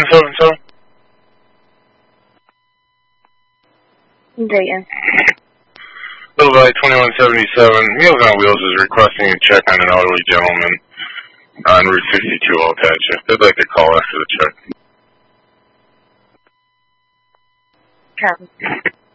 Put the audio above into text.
2177? Dayton. Billvalley 2177, Meals on Wheels is requesting a check on an elderly gentleman on Route 62 Altacha. They'd like to call after the check. Copy.